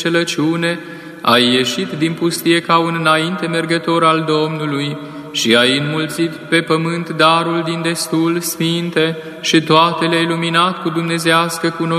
înșelăciune, ai ieșit din pustie ca un înainte mergător al Domnului și ai înmulțit pe pământ darul din destul sfinte și toate le-ai luminat cu dumnezeiască cunoștință.